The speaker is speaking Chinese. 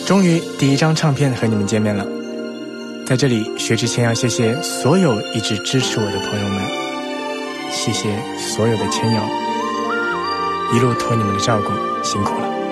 终于第一张唱片和你们见面了，在这里薛之谦要谢谢所有一直支持我的朋友们，谢谢所有的签友，一路托你们的照顾，辛苦了。